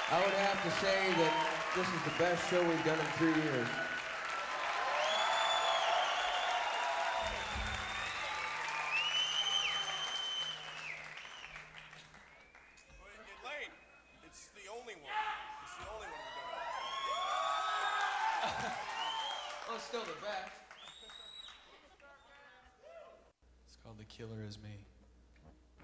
I would have to say that this is the best show we've done in 3 years. Elaine, it's the only one. It's the only one we've done. Well, it's still the best. It's called The Killer Is Me.